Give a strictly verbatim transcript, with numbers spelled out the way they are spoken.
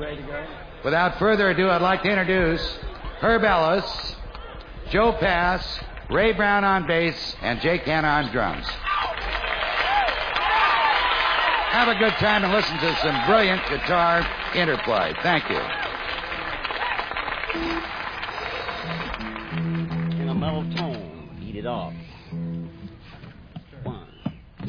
ready to go? Without further ado, I'd like to introduce Herb Ellis, Joe Pass, Ray Brown on bass, and Jake Hanna on drums. Have a good time and listen to some brilliant guitar interplay. Thank you. In a mellow tone, eat it off.